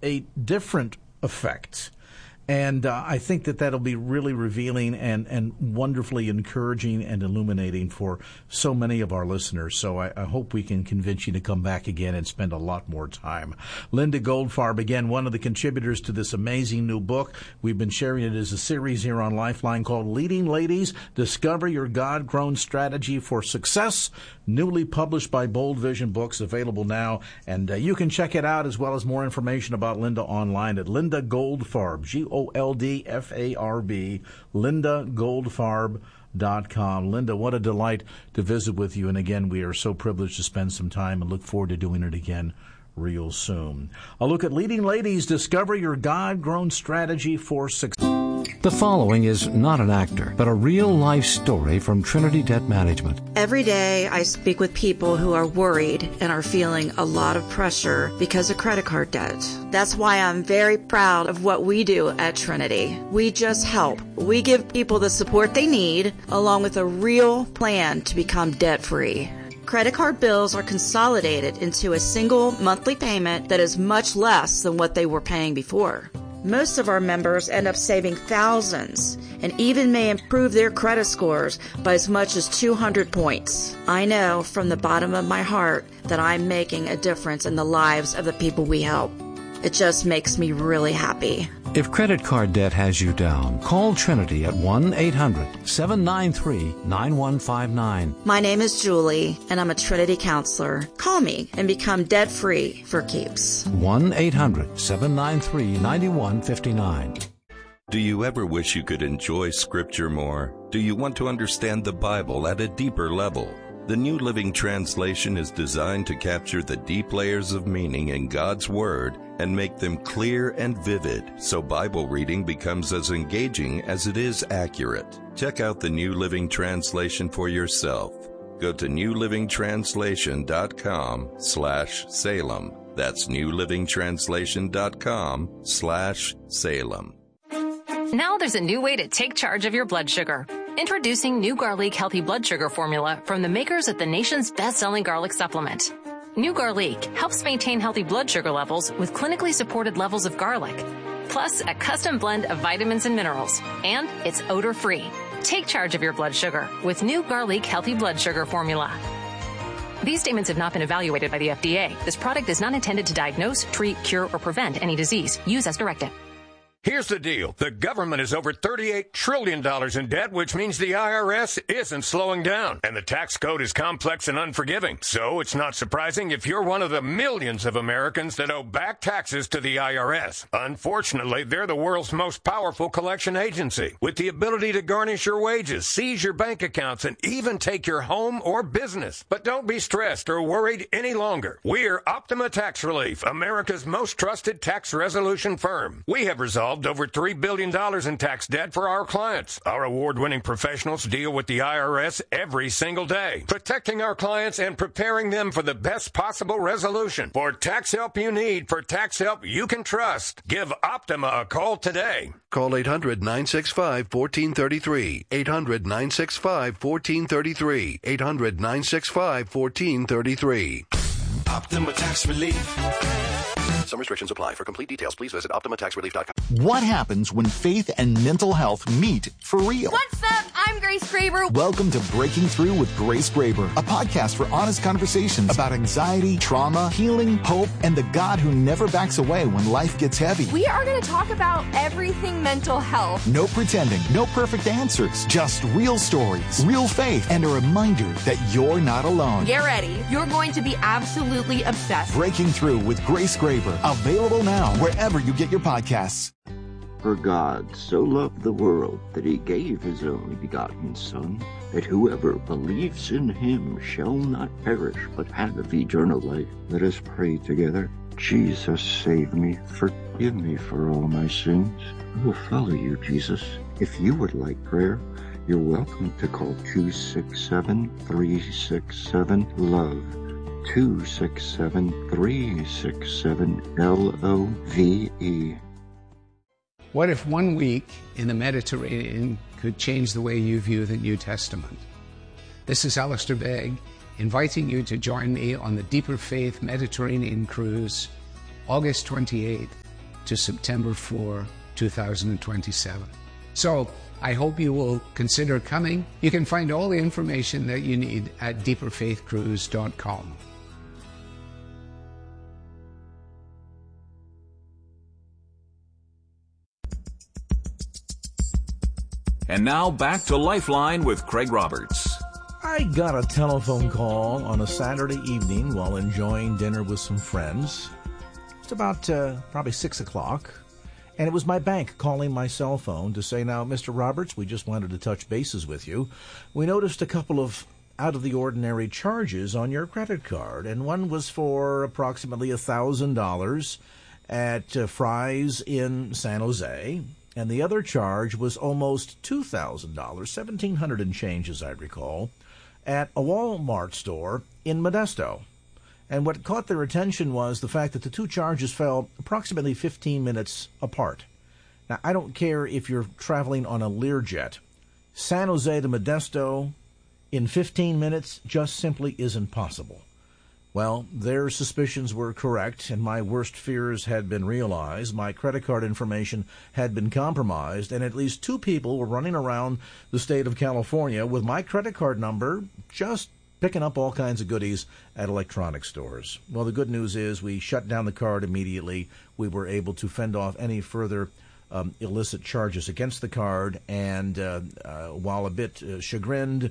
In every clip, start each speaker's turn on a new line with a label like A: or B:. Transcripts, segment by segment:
A: a different effect. And I think that that'll be really revealing and wonderfully encouraging and illuminating for so many of our listeners. So I hope we can convince you to come back again and spend a lot more time. Linda Goldfarb, again, one of the contributors to this amazing new book. We've been sharing it as a series here on Lifeline called Leading Ladies, Discover Your God-Grown Strategy for Success, newly published by Bold Vision Books, available now. And you can check it out as well as more information about Linda online at Linda Goldfarb, Goldfarb, lindagoldfarb.com. Linda, what a delight to visit with you. And again, we are so privileged to spend some time and look forward to doing it again real soon. A look at Leading Ladies, Discover Your God-Grown Strategy for Success.
B: The following is not an actor, but a real-life story from Trinity Debt Management.
C: Every day I speak with people who are worried and are feeling a lot of pressure because of credit card debt. That's why I'm very proud of what we do at Trinity. We just help. We give people the support they need, along with a real plan to become debt-free. Credit card bills are consolidated into a single monthly payment that is much less than what they were paying before. Most of our members end up saving thousands and even may improve their credit scores by as much as 200 points. I know from the bottom of my heart that I'm making a difference in the lives of the people we help. It just makes me really happy.
B: If credit card debt has you down, call Trinity at 1-800-793-9159.
C: My name is Julie, and I'm a Trinity counselor. Call me and become debt-free for keeps.
B: 1-800-793-9159.
D: Do you ever wish you could enjoy Scripture more? Do you want to understand the Bible at a deeper level? The New Living Translation is designed to capture the deep layers of meaning in God's Word and make them clear and vivid, so Bible reading becomes as engaging as it is accurate. Check out the New Living Translation for yourself. Go to newlivingtranslation.com/Salem. That's newlivingtranslation.com/Salem.
E: Now there's a new way to take charge of your blood sugar. Introducing New Garlic Healthy Blood Sugar Formula from the makers of the nation's best-selling garlic supplement. New Garlic helps maintain healthy blood sugar levels with clinically supported levels of garlic, plus a custom blend of vitamins and minerals, and it's odor-free. Take charge of your blood sugar with New Garlic Healthy Blood Sugar Formula. These statements have not been evaluated by the FDA. This product is not intended to diagnose, treat, cure, or prevent any disease. Use as directed.
F: Here's the deal. The government is over $38 trillion in debt, which means the IRS isn't slowing down. And the tax code is complex and unforgiving. So it's not surprising if you're one of the millions of Americans that owe back taxes to the IRS. Unfortunately, they're the world's most powerful collection agency, with the ability to garnish your wages, seize your bank accounts, and even take your home or business. But don't be stressed or worried any longer. We're Optima Tax Relief, America's most trusted tax resolution firm. We have resolved over $3 billion in tax debt for our clients. Our award-winning professionals deal with the IRS every single day, protecting our clients and preparing them for the best possible resolution. For tax help you need, for tax help you can trust, give Optima a call today.
G: Call 800-965-1433. 800-965-1433. 800-965-1433.
H: Optima Tax Relief.
G: Some restrictions apply. For complete details, please visit OptimaTaxRelief.com.
I: What happens when faith and mental health meet for real?
J: What's up? I'm Grace Graber.
I: Welcome to Breaking Through with Grace Graber, a podcast for honest conversations about anxiety, trauma, healing, hope, and the God who never backs away when life gets heavy.
J: We are going to talk about everything mental health.
I: No pretending, no perfect answers, just real stories, real faith, and a reminder that you're not alone.
J: Get ready. You're going to be absolutely obsessed.
I: Breaking Through with Grace Graber, available now wherever you get your podcasts.
K: For God so loved the world that he gave his only begotten Son, that whoever believes in him shall not perish, but have eternal life. Let us pray together. Jesus, save me. Forgive me for all my sins. I will follow you, Jesus. If you would like prayer, you're welcome to call 267-367-LOVE. 267-367-LOVE.
L: What if 1 week in the Mediterranean could change the way you view the New Testament? This is Alistair Begg, inviting you to join me on the Deeper Faith Mediterranean Cruise, August 28th to September 4, 2027. So I hope you will consider coming. You can find all the information that you need at deeperfaithcruise.com.
M: And now back to Lifeline with Craig Roberts.
A: I got a telephone call on a Saturday evening while enjoying dinner with some friends. It's about probably 6 o'clock. And it was my bank calling my cell phone to say, now, Mr. Roberts, we just wanted to touch bases with you. We noticed a couple of out-of-the-ordinary charges on your credit card, and one was for approximately $1,000 at Fry's in San Jose, and the other charge was almost $2,000, $1,700 and change, as I recall, at a Walmart store in Modesto. And what caught their attention was the fact that the two charges fell approximately 15 minutes apart. Now, I don't care if you're traveling on a Learjet. San Jose to Modesto in 15 minutes just simply isn't possible. Well, their suspicions were correct, and my worst fears had been realized. My credit card information had been compromised, and at least two people were running around the state of California with my credit card number, just picking up all kinds of goodies at electronic stores. Well, the good news is we shut down the card immediately. We were able to fend off any further illicit charges against the card, and while a bit chagrined,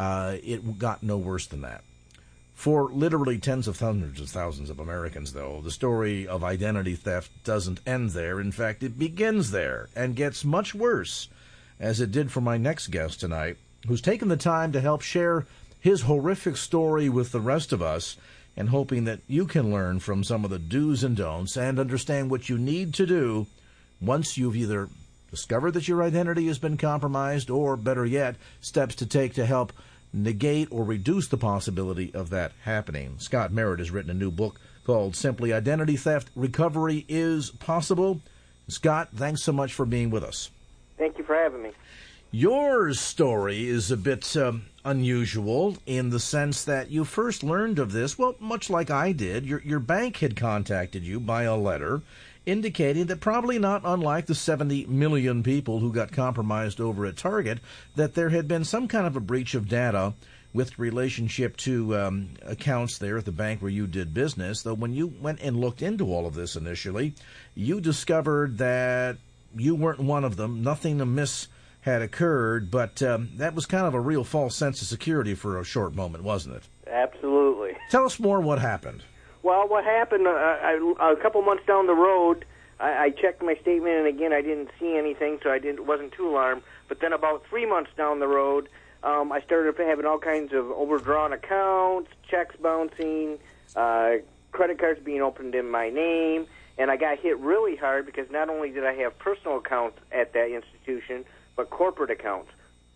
A: it got no worse than that. For literally tens of hundreds of thousands of Americans, though, the story of identity theft doesn't end there. In fact, it begins there and gets much worse, as it did for my next guest tonight, who's taken the time to help share his horrific story with the rest of us, and hoping that you can learn from some of the do's and don'ts and understand what you need to do once you've either discovered that your identity has been compromised, or, better yet, steps to take to help negate or reduce the possibility of that happening. Scott Merritt has written a new book called Simply Identity Theft: Recovery is Possible. Scott, thanks so much for being with us.
N: Thank you for having me.
A: Your story is a bit unusual in the sense that you first learned of this, well, much like I did. Your bank had contacted you by a letter indicating that, probably not unlike the 70 million people who got compromised over at Target, that there had been some kind of a breach of data with relationship to accounts there at the bank where you did business. Though when you went and looked into all of this initially, you discovered that you weren't one of them. Nothing amiss had occurred, but that was kind of a real false sense of security for a short moment, wasn't it?
N: Absolutely.
A: Tell us more what happened.
N: Well, what happened, a couple months down the road, I checked my statement, and again, I didn't see anything, so wasn't too alarmed. But then about 3 months down the road, I started having all kinds of overdrawn accounts, checks bouncing, credit cards being opened in my name, and I got hit really hard because not only did I have personal accounts at that institution, but corporate accounts.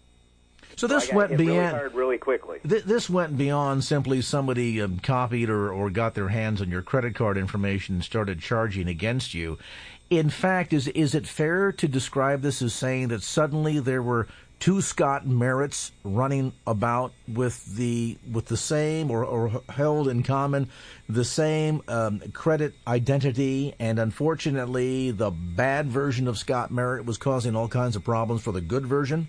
A: So this went beyond
N: really hard, really quickly.
A: This went beyond simply somebody copied or got their hands on your credit card information and started charging against you. In fact, is it fair to describe this as saying that suddenly there were two Scott Merritts running about with the same or held in common the same credit identity, and unfortunately the bad version of Scott Merritt was causing all kinds of problems for the good version?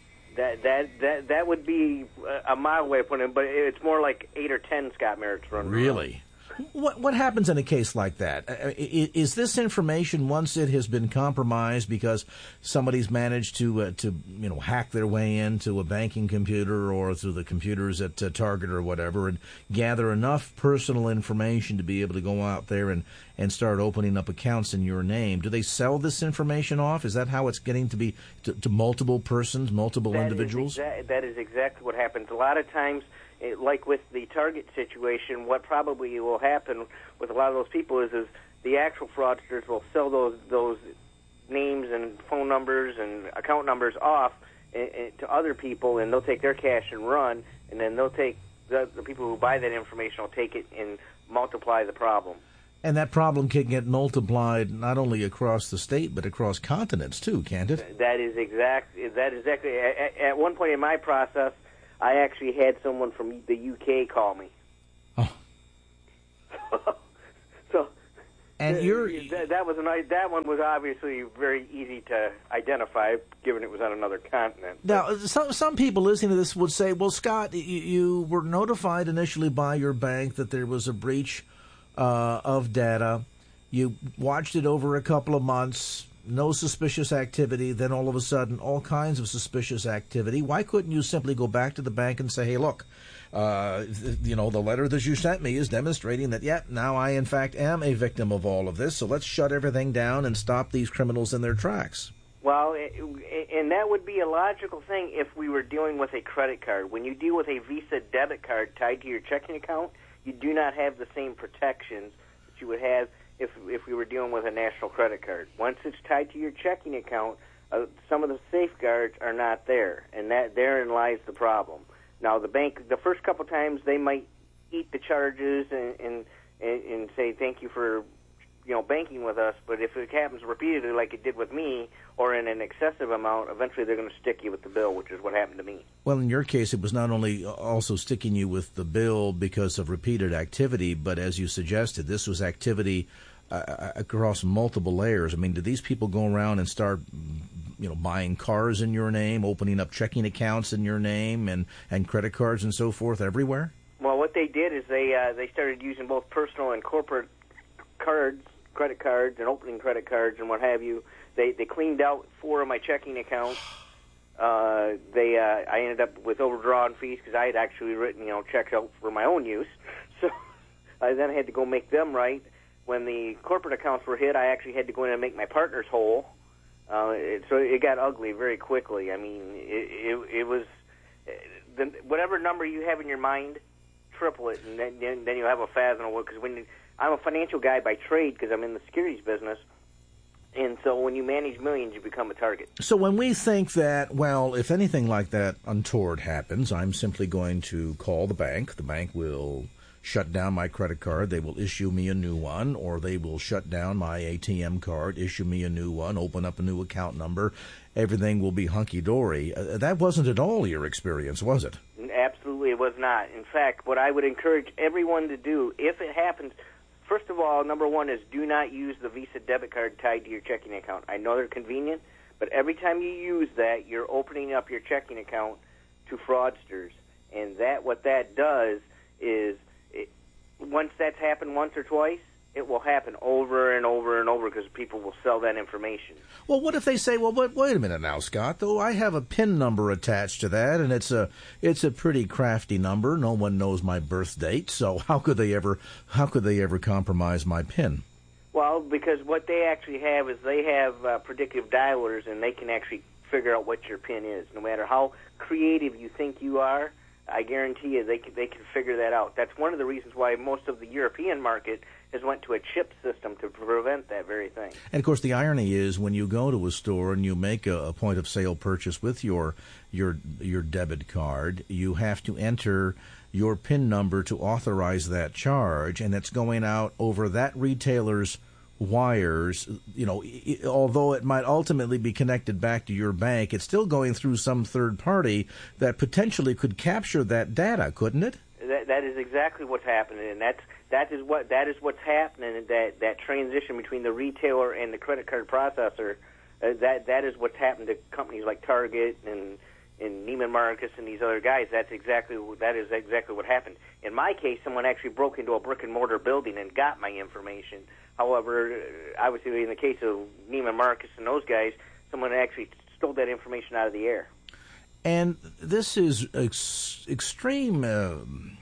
N: That would be a mild way of putting it, but it's more like 8 or 10 Scott Merritts running.
A: Really? What happens in a case like that? Is this information, once it has been compromised because somebody's managed to hack their way into a banking computer or through the computers at Target or whatever, and gather enough personal information to be able to go out there and start opening up accounts in your name? Do they sell this information off? Is that how it's getting to be to multiple persons, multiple individuals?
N: That is exactly what happens. A lot of times, like with the Target situation, what probably will happen with a lot of those people is the actual fraudsters will sell those names and phone numbers and account numbers off to other people, and they'll take their cash and run, and then they'll take the people who buy that information will take it and multiply the problem.
A: And that problem can get multiplied not only across the state but across continents too, can't it?
N: That is exactly. At one point in my process, I actually had someone from the UK call me.
A: Oh.
N: So
A: And
N: that one was obviously very easy to identify, given it was on another continent.
A: Now, some people listening to this would say, well, Scott, you were notified initially by your bank that there was a breach of data. You watched it over a couple of months, no suspicious activity, then all of a sudden all kinds of suspicious activity. Why couldn't you simply go back to the bank and say, hey, look, the letter that you sent me is demonstrating that, now I in fact am a victim of all of this, so let's shut everything down and stop these criminals in their tracks.
N: Well, and that would be a logical thing if we were dealing with a credit card. When you deal with a Visa debit card tied to your checking account, you do not have the same protections that you would have if we were dealing with a national credit card. Once it's tied to your checking account, some of the safeguards are not there, and therein lies the problem. Now, the bank, the first couple times, they might eat the charges and say thank you for banking with us, but if it happens repeatedly like it did with me or in an excessive amount, eventually they're going to stick you with the bill, which is what happened to me.
A: Well, in your case, it was not only also sticking you with the bill because of repeated activity, but as you suggested, this was activity across multiple layers. I mean, did these people go around and start buying cars in your name, opening up checking accounts in your name and credit cards and so forth everywhere?
N: Well, what they did is they started using both personal and corporate cards, credit cards, and opening credit cards and what have you. They cleaned out 4 of my checking accounts. I ended up with overdrawn fees because I had actually written checks out for my own use. So I then had to go make them right. When the corporate accounts were hit, I actually had to go in and make my partners whole. So it got ugly very quickly. I mean, it was whatever number you have in your mind, triple it, and then you have a fathom. Because I'm a financial guy by trade because I'm in the securities business, and so when you manage millions, you become a target.
A: So when we think that, well, if anything like that untoward happens, I'm simply going to call the bank. The bank will shut down my credit card, they will issue me a new one, or they will shut down my ATM card, issue me a new one, open up a new account number. Everything will be hunky-dory. That wasn't at all your experience, was it?
N: Absolutely, it was not. In fact, what I would encourage everyone to do, if it happens, first of all, number one is do not use the Visa debit card tied to your checking account. I know they're convenient, but every time you use that, you're opening up your checking account to fraudsters. And what that does is, once that's happened once or twice, it will happen over and over and over because people will sell that information.
A: Well, what if they say, well, wait a minute now, Scott, though I have a PIN number attached to that, and it's a pretty crafty number. No one knows my birth date, so how could they ever compromise my PIN?
N: Well, because what they actually have is they have predictive dialers, and they can actually figure out what your PIN is. No matter how creative you think you are, I guarantee you they can figure that out. That's one of the reasons why most of the European market has went to a chip system to prevent that very thing.
A: And, of course, the irony is when you go to a store and you make a point-of-sale purchase with your debit card, you have to enter your PIN number to authorize that charge, and it's going out over that retailer's wires. Although it might ultimately be connected back to your bank, it's still going through some third party that potentially could capture that data, couldn't it?
N: That is exactly what's happening, and that is what's happening. That transition between the retailer and the credit card processor, that is what's happened to companies like Target and Neiman Marcus and these other guys. That is exactly what happened. In my case, someone actually broke into a brick and mortar building and got my information. However, obviously, in the case of Neiman Marcus and those guys, someone actually stole that information out of the air.
A: And this is extreme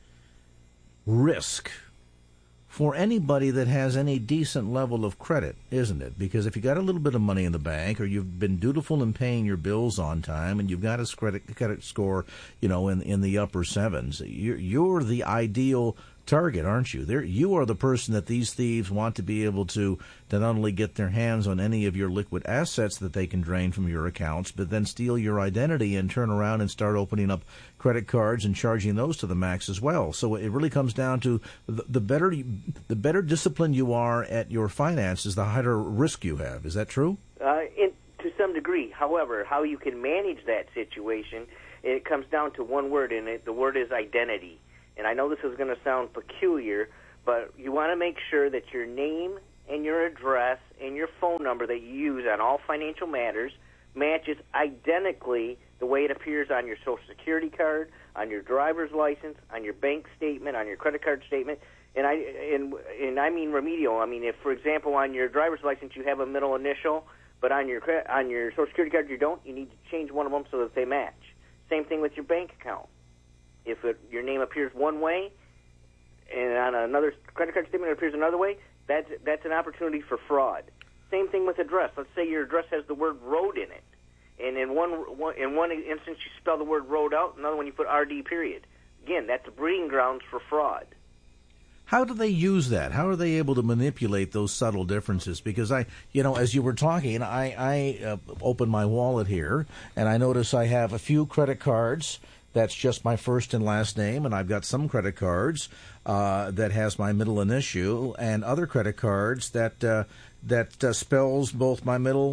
A: risk for anybody that has any decent level of credit, isn't it? Because if you got a little bit of money in the bank, or you've been dutiful in paying your bills on time, and you've got a credit score, in the upper sevens, you're the ideal target, aren't you? You are the person that these thieves want to be able to not only get their hands on any of your liquid assets that they can drain from your accounts, but then steal your identity and turn around and start opening up credit cards and charging those to the max as well. So it really comes down to the better disciplined you are at your finances, the higher risk you have. Is that true?
N: To some degree. However, how you can manage that situation, it comes down to one word, and the word is identity. And I know this is going to sound peculiar, But you want to make sure that your name and your address and your phone number that you use on all financial matters matches identically the way it appears on your Social Security card, on your driver's license, on your bank statement, on your credit card statement. And I mean remedial. I mean, if, for example, on your driver's license you have a middle initial, but on your Social Security card you don't, you need to change one of them so that they match. Same thing with your bank account. If your name appears one way and on another credit card statement it appears another way, that's an opportunity for fraud. Same thing with address. Let's say your address has the word road in it, and in one instance you spell the word road out, another one you put RD period. Again, that's breeding grounds for fraud.
A: How do they use that? How are they able to manipulate those subtle differences? Because as you were talking, I opened my wallet here, and I notice I have a few credit cards. That's just my first and last name, and I've got some credit cards that has my middle initial, and other credit cards that spells my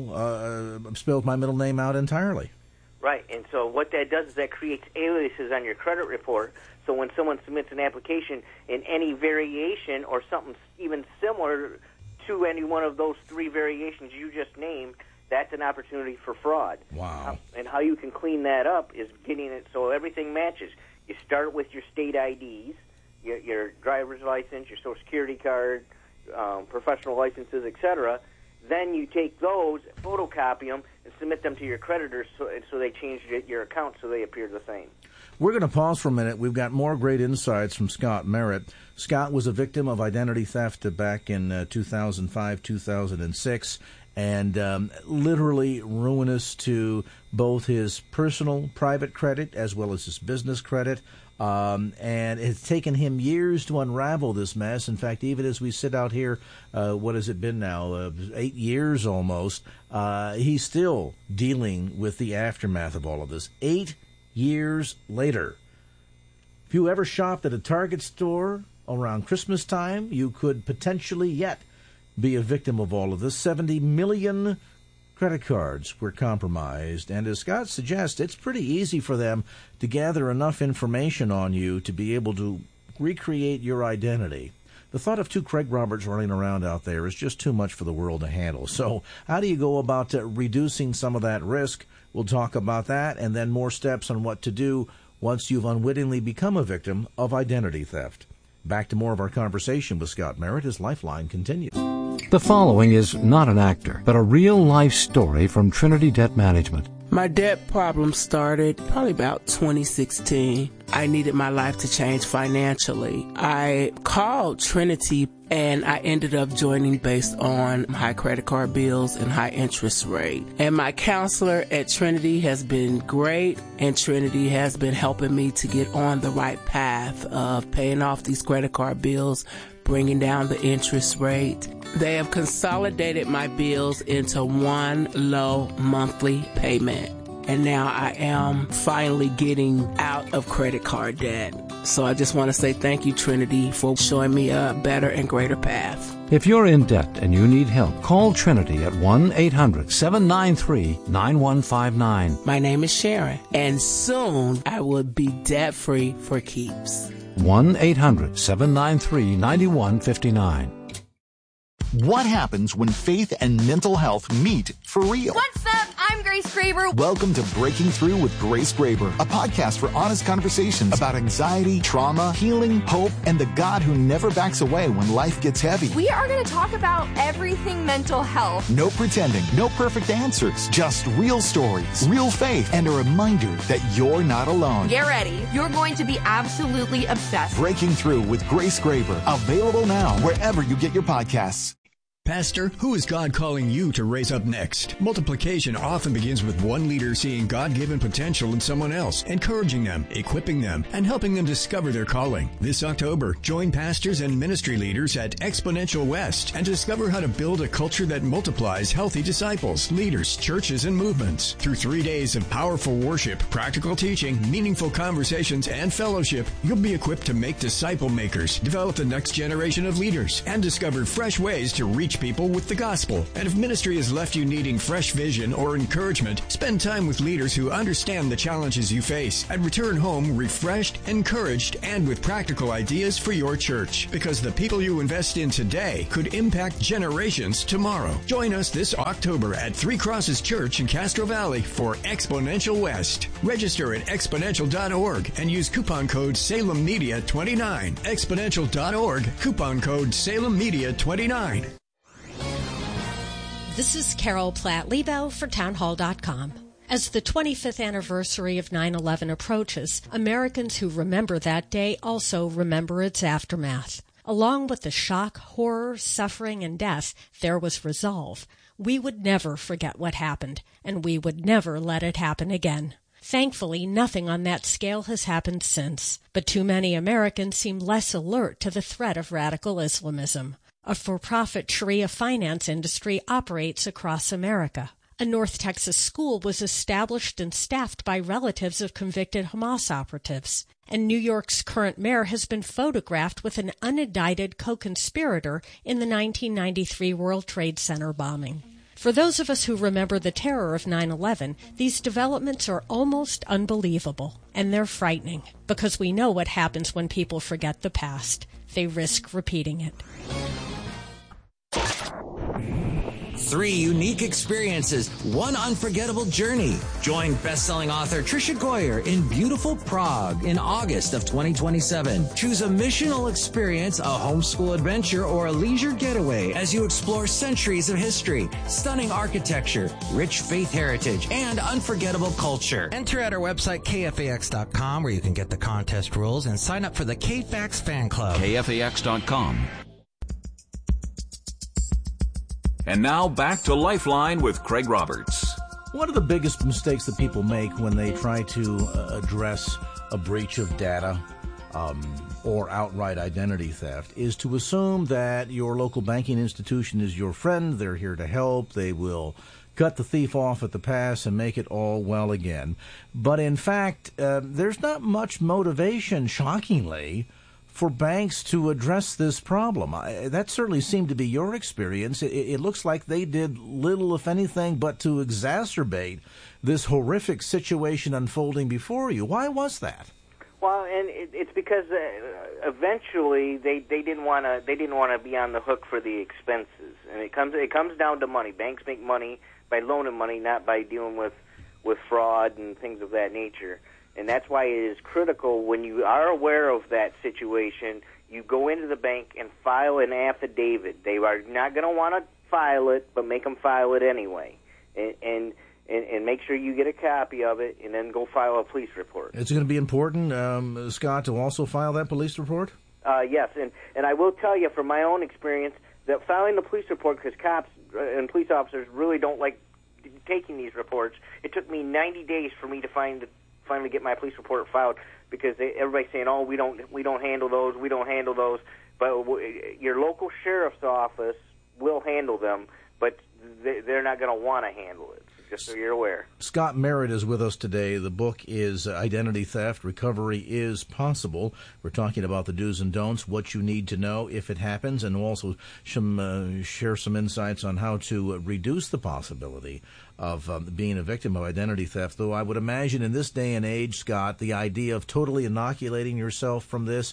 A: middle name out entirely.
N: Right, and so what that does is that creates aliases on your credit report. So when someone submits an application in any variation or something even similar to any one of those three variations you just named, that's an opportunity for fraud.
A: Wow.
N: And how you can clean that up is getting it so everything matches. You start with your state IDs, your driver's license, your Social Security card, professional licenses, etc. Then you take those, photocopy them, and submit them to your creditors so they change your account so they appear the same.
A: We're going to pause for a minute. We've got more great insights from Scott Merritt. Scott was a victim of identity theft back in 2005, 2006, and literally ruinous to both his personal private credit as well as his business credit. And it's taken him years to unravel this mess. In fact, even as we sit out here, what has it been now, 8 years almost, he's still dealing with the aftermath of all of this. 8 years later. If you ever shopped at a Target store around Christmas time, you could potentially yet be a victim of all of this. 70 million credit cards were compromised, and as Scott suggests, it's pretty easy for them to gather enough information on you to be able to recreate your identity. The thought of two Craig Roberts running around out there is just too much for the world to handle. So how do you go about reducing some of that risk? We'll talk about that, and then more steps on what to do once you've unwittingly become a victim of identity theft. Back to more of our conversation with Scott Merritt as Lifeline continues.
B: The following is not an actor, but a real-life story from Trinity Debt Management.
O: My debt problem started probably about 2016. I needed my life to change financially. I called Trinity and I ended up joining based on high credit card bills and high interest rate. And my counselor at Trinity has been great, and Trinity has been helping me to get on the right path of paying off these credit card bills, bringing down the interest rate. They have consolidated my bills into one low monthly payment. And now I am finally getting out of credit card debt. So I just want to say thank you, Trinity, for showing me a better and greater path.
B: If you're in debt and you need help, call Trinity at 1-800-793-9159.
O: My name is Sharon, and soon I will be debt-free for keeps.
B: 1-800-793-9159.
I: What happens when faith and mental health meet for real?
J: What's up? I'm Grace Graber.
I: Welcome to Breaking Through with Grace Graber, a podcast for honest conversations about anxiety, trauma, healing, hope, and the God who never backs away when life gets heavy.
J: We are going to talk about everything mental health.
I: No pretending, no perfect answers, just real stories, real faith, and a reminder that you're not alone.
J: Get ready. You're going to be absolutely obsessed.
I: Breaking Through with Grace Graber, available now wherever you get your podcasts.
P: Pastor, who is God calling you to raise up next? Multiplication often begins with one leader seeing God-given potential in someone else, encouraging them, equipping them, and helping them discover their calling. This October, join pastors and ministry leaders at Exponential West and discover how to build a culture that multiplies healthy disciples, leaders, churches, and movements. Through 3 days of powerful worship, practical teaching, meaningful conversations, and fellowship, you'll be equipped to make disciple makers, develop the next generation of leaders, and discover fresh ways to reach reach people with the gospel. And if ministry has left you needing fresh vision or encouragement, spend time with leaders who understand the challenges you face and return home refreshed, encouraged, and with practical ideas for your church. Because the people you invest in today could impact generations tomorrow. Join us this October at Three Crosses Church in Castro Valley for Exponential West. Register at exponential.org and use coupon code SalemMedia29. Exponential.org, coupon code SalemMedia29.
Q: This is Carol Platt-Lebo for townhall.com. As the 25th anniversary of 9/11 approaches, Americans who remember that day also remember its aftermath. Along with the shock, horror, suffering, and death, there was resolve. We would never forget what happened, and we would never let it happen again. Thankfully, nothing on that scale has happened since, but too many Americans seem less alert to the threat of radical Islamism. A for-profit Sharia finance industry operates across America. A North Texas school was established and staffed by relatives of convicted Hamas operatives. And New York's current mayor has been photographed with an unindicted co-conspirator in the 1993 World Trade Center bombing. For those of us who remember the terror of 9/11, these developments are almost unbelievable. And they're frightening, because we know what happens when people forget the past. They risk repeating it.
R: 3 unique experiences, 1 unforgettable journey. Join best-selling author Tricia Goyer in beautiful Prague in August of 2027. Choose a missional experience, a homeschool adventure, or a leisure getaway as you explore centuries of history, stunning architecture, rich faith heritage, and unforgettable culture.
S: Enter at our website, kfax.com, where you can get the contest rules and sign up for the KFAX fan club.
M: kfax.com. And now back to Lifeline with Craig Roberts.
A: One of the biggest mistakes that people make when they try to address a breach of data or outright identity theft is to assume that your local banking institution is your friend. They're here to help. They will cut the thief off at the pass and make it all well again. But in fact, there's not much motivation, shockingly, for banks to address this problem. That certainly seemed to be your experience. It looks like they did little, if anything, but to exacerbate this horrific situation unfolding before you. Why was that?
N: Well, and it's because eventually they didn't want to be on the hook for the expenses, and it comes down to money. Banks make money by loaning money, not by dealing with fraud and things of that nature. And that's why it is critical when you are aware of that situation, you go into the bank and file an affidavit. They are not going to want to file it, but make them file it anyway. And make sure you get a copy of it, and then go file a police report.
A: It's going to be important, Scott, to also file that police report?
N: Yes, and I will tell you from my own experience that filing the police report, because cops and police officers really don't like taking these reports, it took me 90 days for me to finally get my police report filed, because everybody's saying, "Oh, we don't handle those, we don't handle those." But your local sheriff's office will handle them, but they're not going to want to handle it. Just so you're aware.
A: Scott Merritt is with us today. The book is Identity Theft: Recovery is Possible. We're talking about the do's and don'ts, what you need to know if it happens, and also share some insights on how to reduce the possibility of being a victim of identity theft. Though I would imagine in this day and age, Scott, the idea of totally inoculating yourself from this,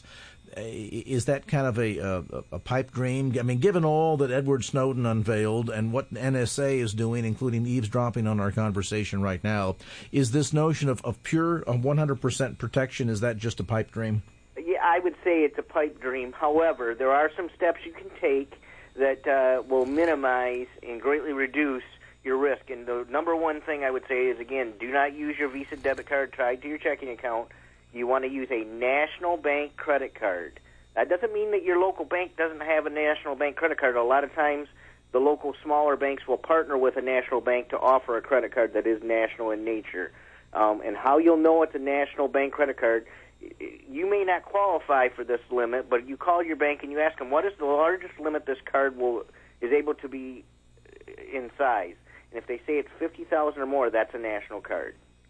A: is that kind of a pipe dream? I mean, given all that Edward Snowden unveiled and what NSA is doing, including eavesdropping on our conversation right now, is this notion of pure 100% protection, is that just a pipe dream?
N: Yeah, I would say it's a pipe dream. However, there are some steps you can take that will minimize and greatly reduce your risk. And the number one thing I would say is, again, do not use your Visa debit card tied to your checking account. You want to use a national bank credit card. That doesn't mean that your local bank doesn't have a national bank credit card. A lot of times the local smaller banks will partner with a national bank to offer a credit card that is national in nature. And how you'll know it's a national bank credit card, you may not qualify for this limit, but you call your bank and you ask them, what is the largest limit this card is able to be in size? And if they say it's $50,000 or more, that's a national card.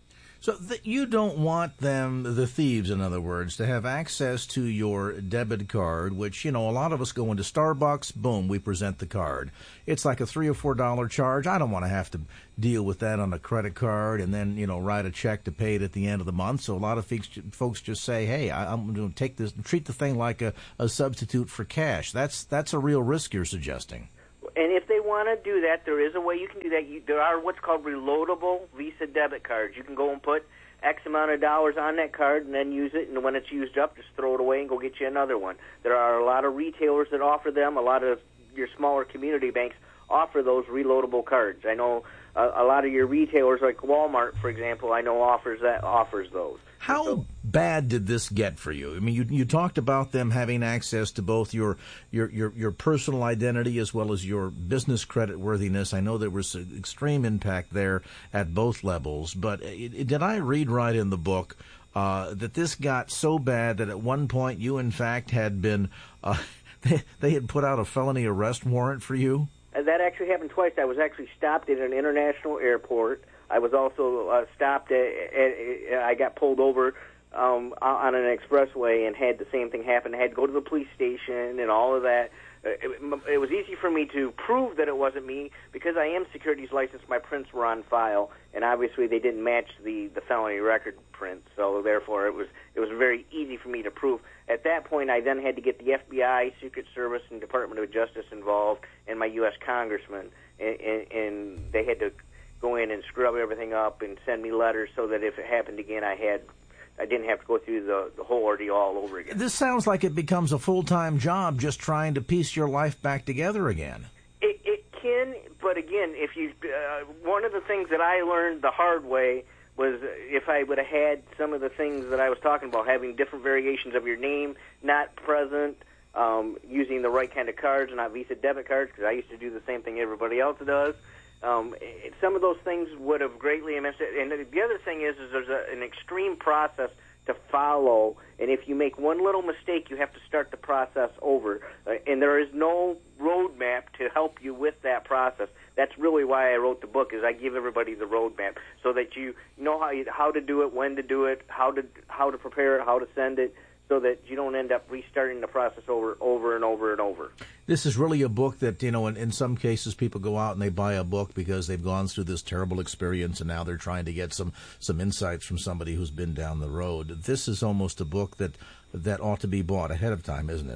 A: So you don't want them, the thieves, in other words, to have access to your debit card, which, a lot of us go into Starbucks, boom, we present the card. It's like a $3 or $4 charge. I don't want to have to deal with that on a credit card and then, write a check to pay it at the end of the month. So a lot of folks just say, hey, I'm going to treat the thing like a substitute for cash. That's a real risk you're suggesting.
N: And if they want to do that, there is a way you can do that. There are what's called reloadable Visa debit cards. You can go and put X amount of dollars on that card and then use it, and when it's used up, just throw it away and go get you another one. There are a lot of retailers that offer them. A lot of your smaller community banks offer those reloadable cards. I know a lot of your retailers, like Walmart, for example, I know offers those.
A: How bad did this get for you? I mean, you talked about them having access to both your personal identity as well as your business creditworthiness. I know there was an extreme impact there at both levels. But did I read right in the book that this got so bad that at one point you, in fact, had been they had put out a felony arrest warrant for you?
N: That actually happened twice. I was actually stopped at an international airport. I was also stopped I got pulled over on an expressway and had the same thing happen. I had to go to the police station and all of that. It was easy for me to prove that it wasn't me because I am securities licensed. My prints were on file, and obviously they didn't match the felony record print. So therefore, it was very easy for me to prove. At that point, I then had to get the FBI, Secret Service, and Department of Justice involved, and my U.S. congressman, and they had to go in and scrub everything up and send me letters so that if it happened again, I didn't have to go through the whole ordeal all over again.
A: This sounds like it becomes a full-time job just trying to piece your life back together again.
N: It can, but again, if you one of the things that I learned the hard way was if I would have had some of the things that I was talking about, having different variations of your name, not present, using the right kind of cards, not Visa debit cards, because I used to do the same thing everybody else does. Some of those things would have greatly enhanced it. And the other thing is there's an extreme process to follow, and if you make one little mistake, you have to start the process over. And there is no roadmap to help you with that process. That's really why I wrote the book, is I give everybody the roadmap so that you know how to do it, when to do it, how to prepare it, how to send it, so that you don't end up restarting the process over and over and over.
A: This is really a book that, in some cases people go out and they buy a book because they've gone through this terrible experience and now they're trying to get some insights from somebody who's been down the road. This is almost a book that ought to be bought ahead of time, isn't it?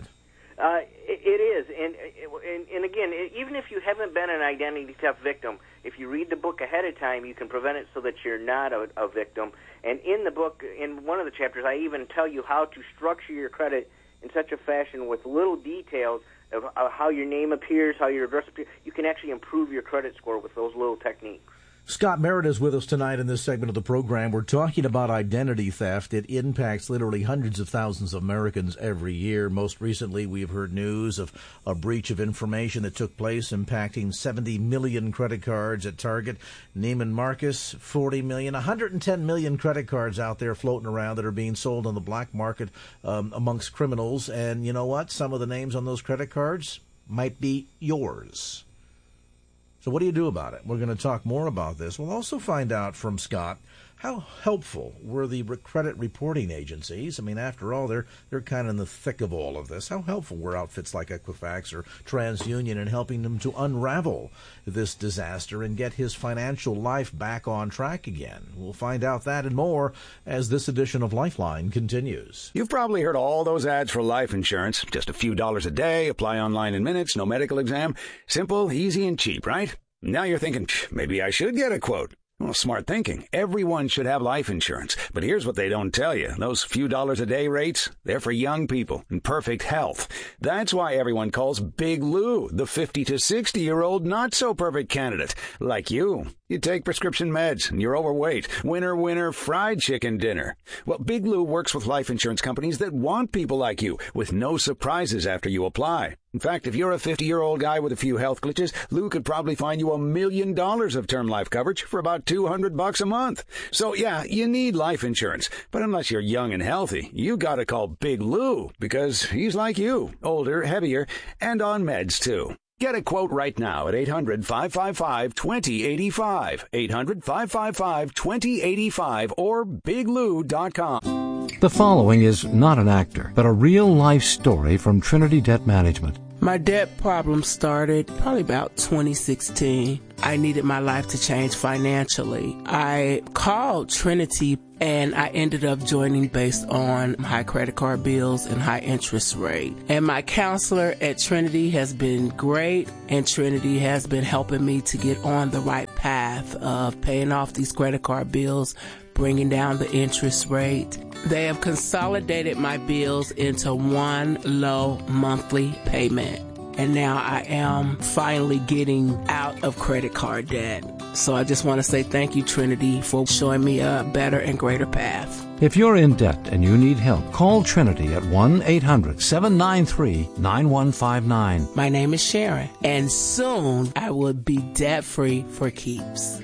N: It is. And again, even if you haven't been an identity theft victim, if you read the book ahead of time, you can prevent it so that you're not a victim. And in the book, in one of the chapters, I even tell you how to structure your credit in such a fashion with little details of how your name appears, how your address appears. You can actually improve your credit score with those little techniques.
A: Scott Merritt is with us tonight in this segment of the program. We're talking about identity theft. It impacts literally hundreds of thousands of Americans every year. Most recently, we've heard news of a breach of information that took place impacting 70 million credit cards at Target. Neiman Marcus, 40 million, 110 million credit cards out there floating around that are being sold on the black market amongst criminals. And you know what? Some of the names on those credit cards might be yours. So what do you do about it? We're going to talk more about this. We'll also find out from Scott how helpful were the credit reporting agencies. I mean, after all, they're kind of in the thick of all of this. How helpful were outfits like Equifax or TransUnion in helping them to unravel this disaster and get his financial life back on track again? We'll find out that and more as this edition of Lifeline continues.
T: You've probably heard all those ads for life insurance. Just a few dollars a day, apply online in minutes, no medical exam. Simple, easy, and cheap, right? Now you're thinking, maybe I should get a quote. Well, smart thinking. Everyone should have life insurance. But here's what they don't tell you. Those few dollars a day rates, they're for young people in perfect health. That's why everyone calls Big Lou the 50 to 60-year-old not-so-perfect candidate. Like you. You take prescription meds and you're overweight. Winner, fried chicken dinner. Well, Big Lou works with life insurance companies that want people like you with no surprises after you apply. In fact, if you're a 50-year-old guy with a few health glitches, Lou could probably find you $1 million of term life coverage for about $200 a month. So, yeah, you need life insurance. But unless you're young and healthy, you gotta call Big Lou because he's like you, older, heavier, and on meds, too. Get a quote right now at 800-555-2085, 800-555-2085, or biglou.com.
B: The following is not an actor, but a real-life story from Trinity Debt Management.
O: My debt problem started probably about 2016. I needed my life to change financially. I called Trinity and I ended up joining based on high credit card bills and high interest rate. And my counselor at Trinity has been great, and Trinity has been helping me to get on the right path of paying off these credit card bills, bringing down the interest rate. They have consolidated my bills into one low monthly payment. And now I am finally getting out of credit card debt. So I just want to say thank you, Trinity, for showing me a better and greater path.
B: If you're in debt and you need help, call Trinity at 1-800-793-9159.
O: My name is Sharon, and soon I will be debt-free for keeps.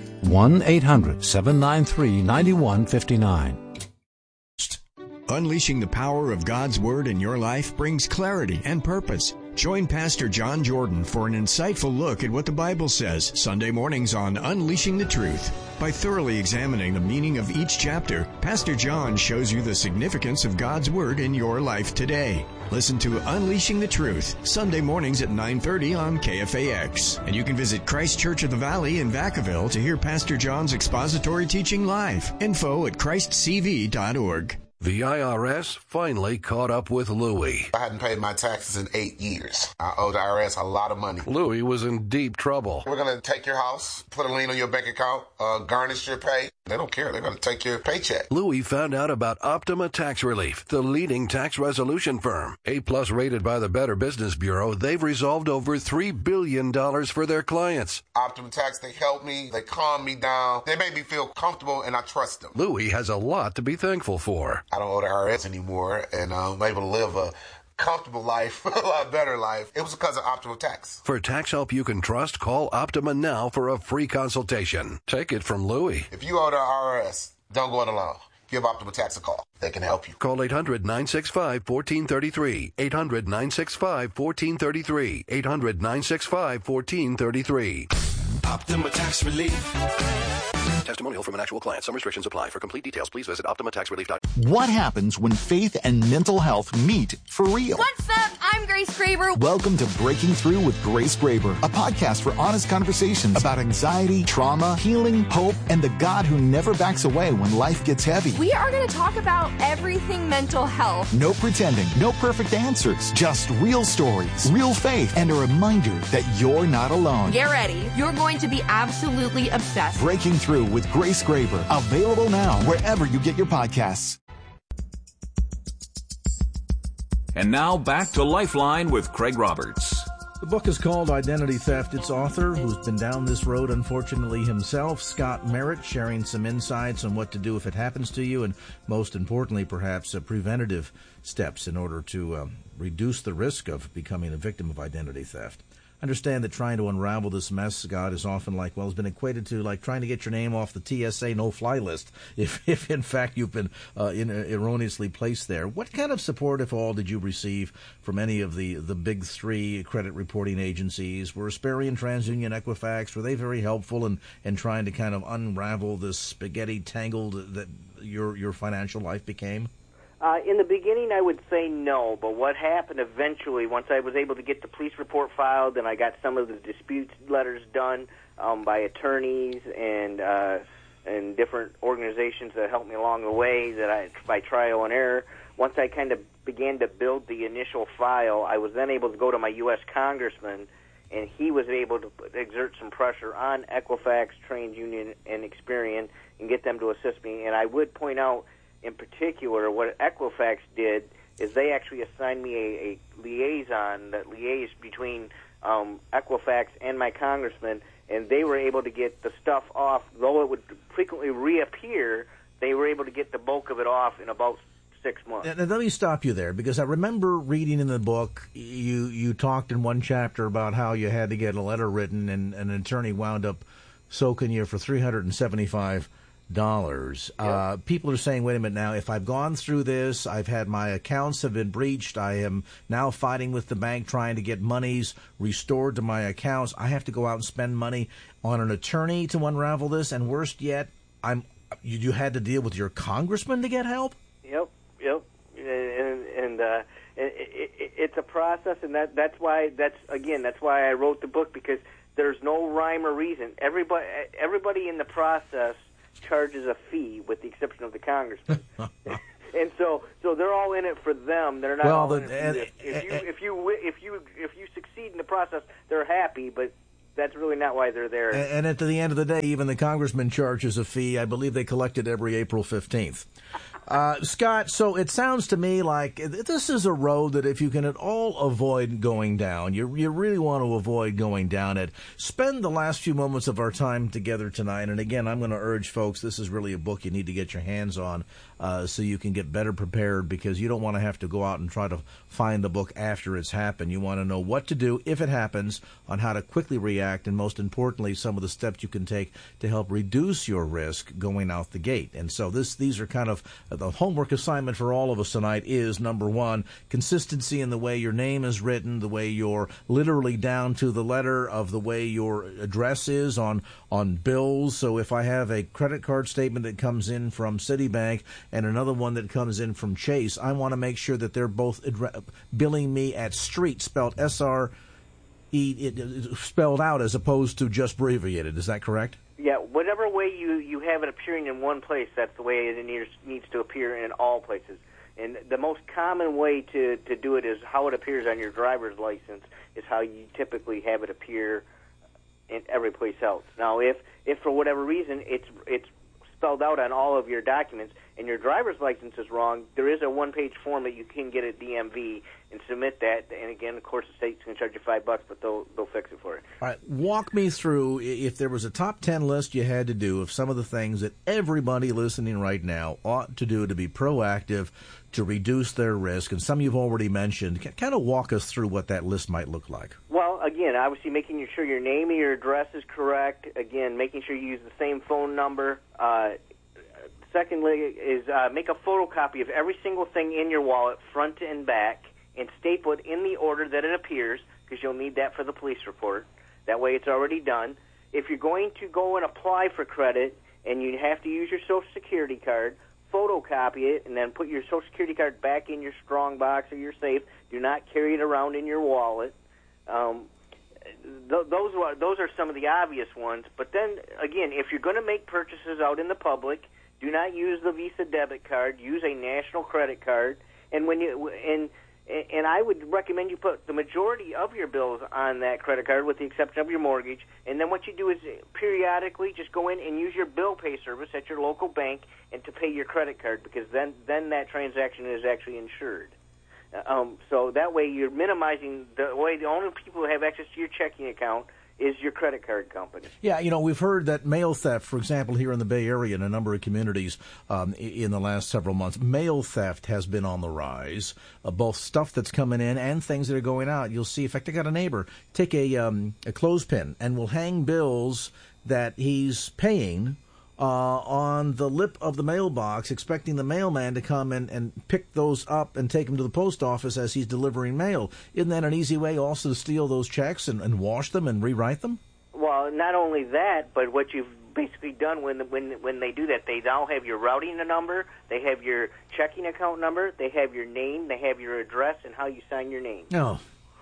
B: 1-800-793-9159.
P: Unleashing the power of God's Word in your life brings clarity and purpose. Join Pastor John Jordan for an insightful look at what the Bible says Sunday mornings on Unleashing the Truth. By thoroughly examining the meaning of each chapter, Pastor John shows you the significance of God's Word in your life today. Listen to Unleashing the Truth, Sunday mornings at 9:30 on KFAX. And you can visit Christ Church of the Valley in Vacaville to hear Pastor John's expository teaching live. Info at christcv.org.
F: The IRS finally caught up with Louie.
U: I hadn't paid my taxes in 8 years. I owed the IRS a lot of money.
F: Louie was in deep trouble.
U: We're going to take your house, put a lien on your bank account, garnish your pay. They don't care. They're going to take your paycheck.
F: Louie found out about Optima Tax Relief, the leading tax resolution firm. A-plus rated by the Better Business Bureau, they've resolved over $3 billion for their clients.
U: Optima Tax, they help me. They calm me down. They make me feel comfortable, and I trust them.
F: Louie has a lot to be thankful for.
U: I don't owe the IRS anymore, and I'm able to live a comfortable life, a lot better life. It was because of Optima Tax.
F: For tax help you can trust, call Optima now for a free consultation. Take it from Louie.
U: If you owe the IRS, don't go it alone. Give Optima Tax a call. They can help you.
F: Call 800-965-1433. 800-965-1433. 800-965-1433.
H: Optima Tax Relief.
G: Testimonial from an actual client. Some restrictions apply. For complete details, please visit OptimaTaxRelief.com.
I: What happens when faith and mental health meet for real?
J: What's up? I'm Grace Graber.
I: Welcome to Breaking Through with Grace Graber, a podcast for honest conversations about anxiety, trauma, healing, hope, and the God who never backs away when life gets heavy.
J: We are going to talk about everything mental health.
I: No pretending, no perfect answers, just real stories, real faith, and a reminder that you're not alone.
J: Get ready. You're going to be absolutely obsessed.
I: Breaking Through with Grace Graber, available now wherever you get your podcasts.
M: And now back to Lifeline with Craig Roberts.
A: The book is called Identity Theft. Its author, who's been down this road, unfortunately, himself, Scott Merritt, sharing some insights on what to do if it happens to you, and most importantly, perhaps, preventative steps in order to reduce the risk of becoming a victim of identity theft. Understand that trying to unravel this mess, Scott, is often has been equated to like trying to get your name off the TSA no-fly list if in fact you've been erroneously placed there. What kind of support, if all, did you receive from any of the big three credit reporting agencies? Were Asperian, TransUnion, Equifax, were they very helpful in trying to kind of unravel this spaghetti tangle that your financial life became?
N: In the beginning, I would say no, but what happened eventually, once I was able to get the police report filed and I got some of the dispute letters done by attorneys and different organizations that helped me along the way, by trial and error, once I kind of began to build the initial file, I was then able to go to my U.S. congressman, and he was able to exert some pressure on Equifax, TransUnion, and Experian and get them to assist me. And I would point out, in particular, what Equifax did is they actually assigned me a liaison that liaised between Equifax and my congressman, and they were able to get the stuff off. Though it would frequently reappear, they were able to get the bulk of it off in about 6 months.
A: Now, let me stop you there, because I remember reading in the book, you talked in one chapter about how you had to get a letter written, and an attorney wound up soaking you for $375 People are saying, wait a minute now, if I've gone through this, I've had my accounts have been breached, I am now fighting with the bank trying to get monies restored to my accounts, I have to go out and spend money on an attorney to unravel this, and worst yet, you had to deal with your congressman to get help?
N: Yep. And it's a process, and that's why I wrote the book, because there's no rhyme or reason. Everybody in the process charges a fee, with the exception of the congressman. And so they're all in it for them. They're not all in it for you. If you succeed in the process, they're happy, but that's really not why they're there.
A: And at the end of the day, even the congressman charges a fee. I believe they collect it every April 15th. Scott, so it sounds to me like this is a road that if you can at all avoid going down, you really want to avoid going down it. Spend the last few moments of our time together tonight. And again, I'm going to urge folks, this is really a book you need to get your hands on so you can get better prepared, because you don't want to have to go out and try to find the book after it's happened. You want to know what to do if it happens, on how to quickly react, and most importantly, some of the steps you can take to help reduce your risk going out the gate. And so these are kind of the homework assignment for all of us tonight is, number one, consistency in the way your name is written, the way you're literally down to the letter of the way your address is on bills. So if I have a credit card statement that comes in from Citibank and another one that comes in from Chase, I want to make sure that they're both billing me at Street, spelled S-R-E, spelled out as opposed to just abbreviated. Is that correct?
N: Yeah, whatever way you have it appearing in one place, that's the way it needs to appear in all places. And the most common way to do it is how it appears on your driver's license is how you typically have it appear in every place else. Now, if for whatever reason it's spelled out on all of your documents and your driver's license is wrong, there is a one-page form that you can get at DMV and submit that. And again, of course, the state's going to charge you $5, but they'll fix it for you.
A: All right, walk me through, if there was a top 10 list you had to do of some of the things that everybody listening right now ought to do to be proactive, to reduce their risk, and some you've already mentioned. Kind of walk us through what that list might look like.
N: Well, again, obviously making sure your name and your address is correct. Again, making sure you use the same phone number. Secondly is make a photocopy of every single thing in your wallet, front and back, and staple it in the order that it appears, because you'll need that for the police report. That way it's already done. If you're going to go and apply for credit and you have to use your Social Security card, photocopy it and then put your Social Security card back in your strong box or your safe. Do not carry it around in your wallet. Those are some of the obvious ones. But then, again, if you're going to make purchases out in the public, do not use the Visa debit card. Use a national credit card. And and I would recommend you put the majority of your bills on that credit card, with the exception of your mortgage. And then what you do is periodically just go in and use your bill pay service at your local bank and to pay your credit card, because then that transaction is actually insured. So that way you're minimizing the only people who have access to your checking account is your credit card company.
A: Yeah, we've heard that mail theft, for example, here in the Bay Area, in a number of communities in the last several months, mail theft has been on the rise, both stuff that's coming in and things that are going out. You'll see, in fact, I got a neighbor take a clothespin and will hang bills that he's paying on the lip of the mailbox, expecting the mailman to come and pick those up and take them to the post office as he's delivering mail. Isn't that an easy way also to steal those checks and wash them and rewrite them?
N: Well, not only that, but what you've basically done when they do that, they now have your routing number, they have your checking account number, they have your name, they have your address, and how you sign your name.
A: No.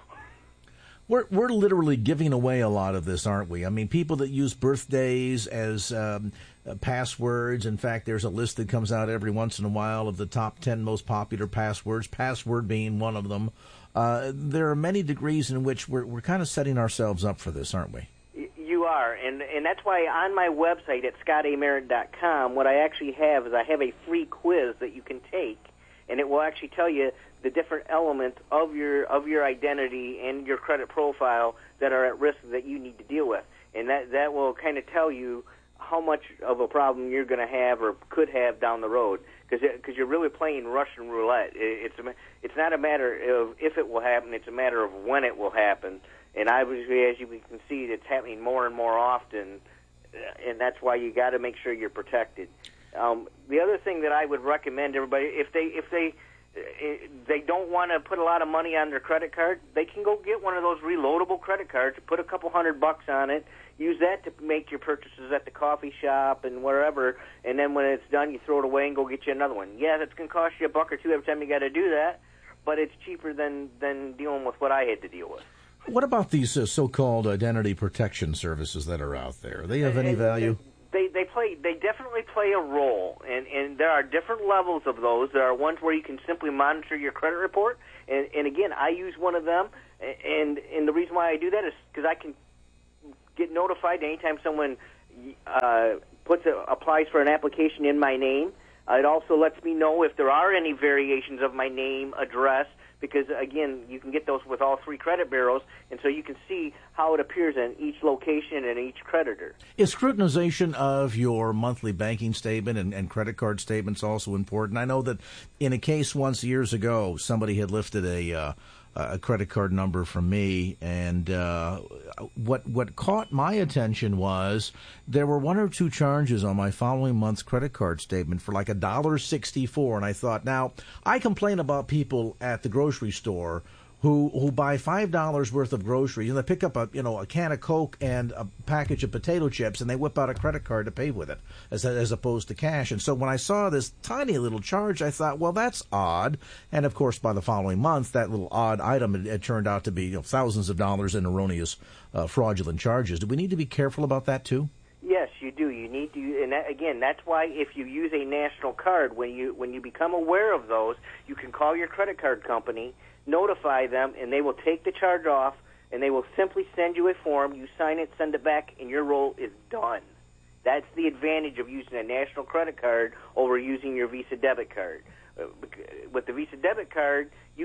A: We're literally giving away a lot of this, aren't we? I mean, people that use birthdays as passwords. In fact, there's a list that comes out every once in a while of the top 10 most popular passwords, password being one of them. There are many degrees in which we're kind of setting ourselves up for this, aren't we?
N: You are, and that's why on my website at scottameritt.com, what I actually have is I have a free quiz that you can take, and it will actually tell you the different elements of your identity and your credit profile that are at risk that you need to deal with. And that will kind of tell you how much of a problem you're going to have or could have down the road, because you're really playing Russian roulette. It's not a matter of if it will happen, it's a matter of when it will happen. And obviously, as you can see, it's happening more and more often and that's why you got to make sure you're protected. The other thing that I would recommend everybody, if they don't want to put a lot of money on their credit card, they can go get one of those reloadable credit cards, put a couple $100 on it, use that to make your purchases at the coffee shop and wherever, and then when it's done, you throw it away and go get you another one. Yeah, that's going to cost you $1 or $2 every time you got to do that, but it's cheaper than dealing with what I had to deal with.
A: What about these so-called identity protection services that are out there? They have any value?
N: They definitely play a role, and there are different levels of those. There are ones where you can simply monitor your credit report, and again, I use one of them, and the reason why I do that is because I can get notified anytime someone applies for an application in my name. It also lets me know if there are any variations of my name, address, because, again, you can get those with all three credit bureaus, and so you can see how it appears in each location and each creditor.
A: Is scrutinization of your monthly banking statement and credit card statements also important? I know that in a case once years ago, somebody had lifted a credit card number from me, and what caught my attention was there were one or two charges on my following month's credit card statement for like $1.64, and I thought, now I complain about people at the grocery store who buy $5 worth of groceries, and they pick up a can of Coke and a package of potato chips, and they whip out a credit card to pay with it, as opposed to cash. And so when I saw this tiny little charge, I thought, well, that's odd. And of course, by the following month, that little odd item it turned out to be thousands of dollars in erroneous, fraudulent charges. Do we need to be careful about that too?
N: Yes, you do. You need to, and again, that's why if you use a national card, when you become aware of those, you can call your credit card company, notify them, and they will take the charge off, and they will simply send you a form. You sign it, send it back, and your role is done. That's the advantage of using a national credit card over using your Visa debit card. With the Visa debit card,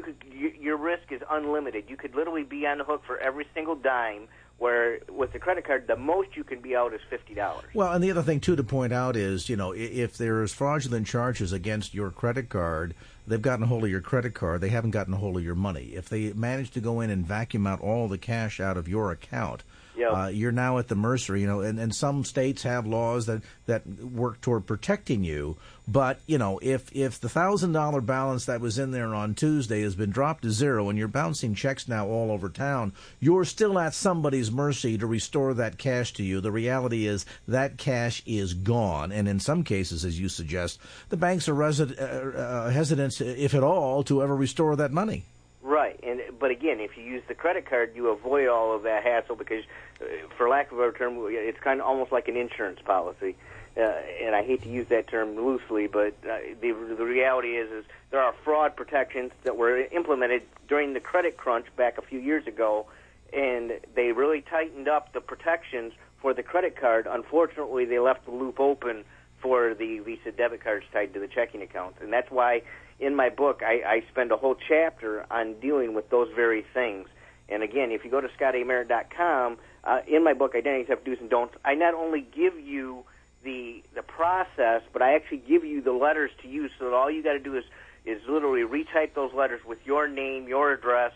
N: your risk is unlimited. You could literally be on the hook for every single dime, where with the credit card, the most you can be out is $50.
A: Well, and the other thing, too, to point out is, if there's fraudulent charges against your credit card, they've gotten a hold of your credit card. They haven't gotten a hold of your money. If they manage to go in and vacuum out all the cash out of your account, you're now at the mercy, and some states have laws that work toward protecting you. But, if the $1,000 balance that was in there on Tuesday has been dropped to zero and you're bouncing checks now all over town, you're still at somebody's mercy to restore that cash to you. The reality is that cash is gone. And in some cases, as you suggest, the banks are hesitant, if at all, to ever restore that money.
N: Right, but again, if you use the credit card, you avoid all of that hassle because, for lack of a better term, it's kind of almost like an insurance policy. And I hate to use that term loosely, but the reality is there are fraud protections that were implemented during the credit crunch back a few years ago, and they really tightened up the protections for the credit card. Unfortunately, they left the loop open for the Visa debit cards tied to the checking accounts, and that's why in my book I spend a whole chapter on dealing with those very things. And again, if you go to ScottAMerritt.com, in my book, Identity Theft Do's and Don'ts, I not only give you the process, but I actually give you the letters to use, so that all you got to do is literally retype those letters with your name, your address,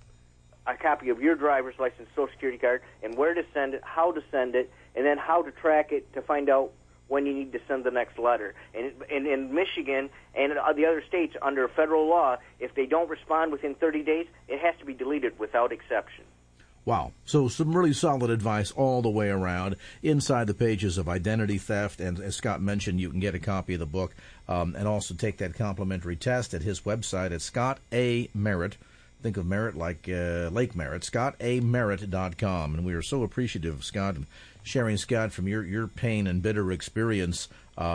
N: a copy of your driver's license, Social Security card, and where to send it, how to send it, and then how to track it to find out when you need to send the next letter. And in Michigan and the other states, under federal law, if they don't respond within 30 days, it has to be deleted without exception.
A: Wow. So some really solid advice all the way around inside the pages of Identity Theft. And as Scott mentioned, you can get a copy of the book and also take that complimentary test at his website at Scott A. Merritt. Think of Merritt like Lake Merritt, ScottAMerritt.com. And we are so appreciative of Scott and sharing, Scott, from your pain and bitter experience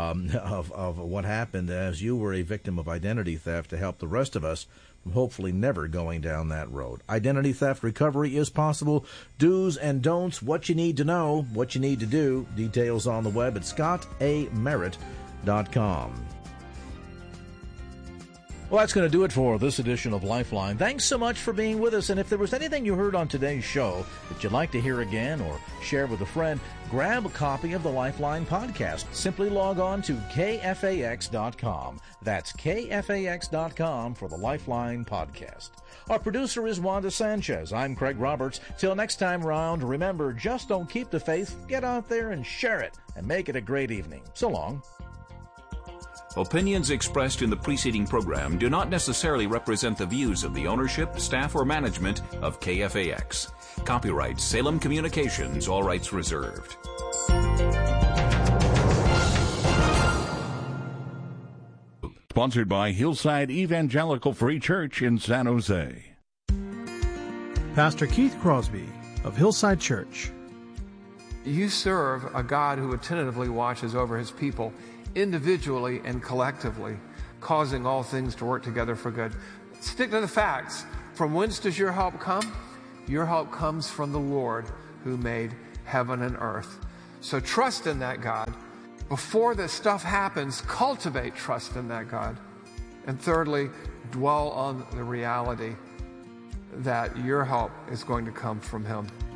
A: of what happened as you were a victim of identity theft to help the rest of us from hopefully never going down that road. Identity theft recovery is possible. Do's and don'ts, what you need to know, what you need to do. Details on the web at ScottAMerritt.com. Well, that's going to do it for this edition of Lifeline. Thanks so much for being with us. And if there was anything you heard on today's show that you'd like to hear again or share with a friend, grab a copy of the Lifeline podcast. Simply log on to KFAX.com. That's KFAX.com for the Lifeline podcast. Our producer is Wanda Sanchez. I'm Craig Roberts. Till next time round, remember, just don't keep the faith. Get out there and share it and make it a great evening. So long.
M: Opinions expressed in the preceding program do not necessarily represent the views of the ownership, staff, or management of KFAX. Copyright Salem Communications, all rights reserved.
C: Sponsored by Hillside Evangelical Free Church in San Jose.
V: Pastor Keith Crosby of Hillside Church.
W: You serve a God who attentively watches over his people, individually and collectively, causing all things to work together for good. Stick to the facts. From whence does your help come? Your help comes from the Lord who made heaven and earth. So trust in that God. Before this stuff happens, cultivate trust in that God. And thirdly, dwell on the reality that your help is going to come from him.